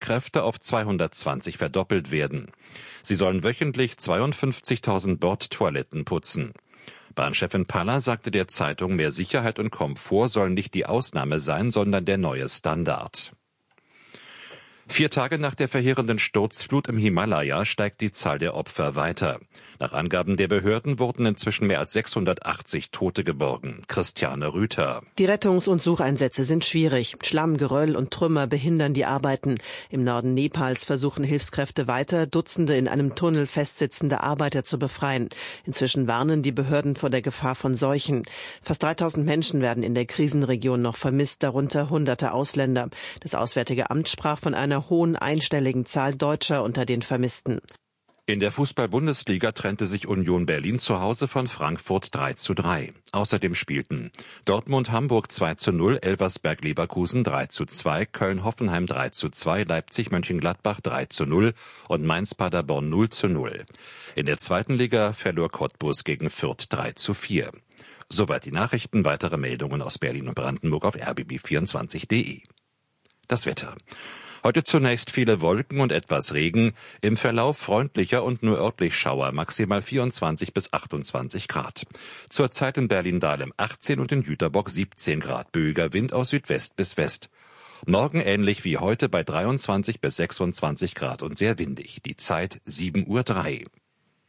Hilfskräfte auf 220 verdoppelt werden. Sie sollen wöchentlich 52.000 Bordtoiletten putzen. Bahnchefin Palla sagte der Zeitung, mehr Sicherheit und Komfort sollen nicht die Ausnahme sein, sondern der neue Standard. 4 Tage nach der verheerenden Sturzflut im Himalaya steigt die Zahl der Opfer weiter. Nach Angaben der Behörden wurden inzwischen mehr als 680 Tote geborgen. Christiane Rüther. Die Rettungs- und Sucheinsätze sind schwierig. Schlamm, Geröll und Trümmer behindern die Arbeiten. Im Norden Nepals versuchen Hilfskräfte weiter, Dutzende in einem Tunnel festsitzende Arbeiter zu befreien. Inzwischen warnen die Behörden vor der Gefahr von Seuchen. Fast 3000 Menschen werden in der Krisenregion noch vermisst, darunter Hunderte Ausländer. Das Auswärtige Amt sprach von einer hohen einstelligen Zahl Deutscher unter den Vermissten. In der Fußball-Bundesliga trennte sich Union Berlin zu Hause von Frankfurt 3:3. Außerdem spielten Dortmund-Hamburg 2:0, Elversberg-Leverkusen 3:2, Köln-Hoffenheim 3:2, Leipzig-Mönchengladbach 3:0 und Mainz-Paderborn 0:0. In der zweiten Liga verlor Cottbus gegen Fürth 3:4. Soweit die Nachrichten. Weitere Meldungen aus Berlin und Brandenburg auf rbb24.de. Das Wetter. Heute zunächst viele Wolken und etwas Regen, im Verlauf freundlicher und nur örtlich Schauer, maximal 24 bis 28 Grad. Zurzeit in Berlin-Dahlem 18 und in Jüterbock 17 Grad, böiger Wind aus Südwest bis West. Morgen ähnlich wie heute bei 23 bis 26 Grad und sehr windig. Die Zeit 7:03 Uhr.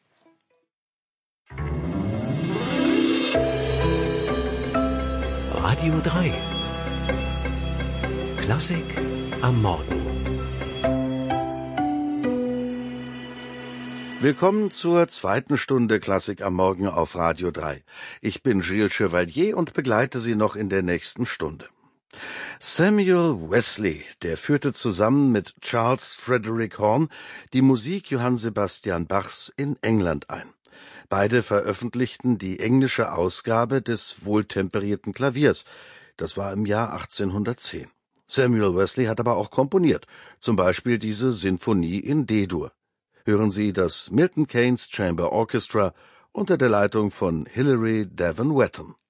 Radio 3. Klassik am Morgen. Willkommen zur zweiten Stunde Klassik am Morgen auf Radio 3. Ich bin Gilles Chevalier und begleite Sie noch in der nächsten Stunde. Samuel Wesley, der führte zusammen mit Charles Frederick Horn die Musik Johann Sebastian Bachs in England ein. Beide veröffentlichten die englische Ausgabe des wohltemperierten Klaviers. Das war im Jahr 1810. Samuel Wesley hat aber auch komponiert, zum Beispiel diese Sinfonie in D-Dur. Hören Sie das Milton Keynes Chamber Orchestra unter der Leitung von Hilary Devon Wetham.